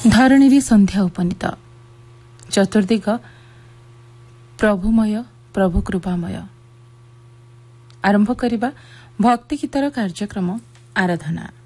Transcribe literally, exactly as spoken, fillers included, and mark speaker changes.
Speaker 1: ଧରଣୀରେ ସନ୍ଧ୍ୟା ଉପନୀତ ଚତୁର୍ଦିଗ ପ୍ରଭୁମୟ ପ୍ରଭୁ କୃପାମୟ। ଆରମ୍ଭ କରିବା ଭକ୍ତି ଗୀତର କାର୍ଯ୍ୟକ୍ରମ ଆରାଧନା।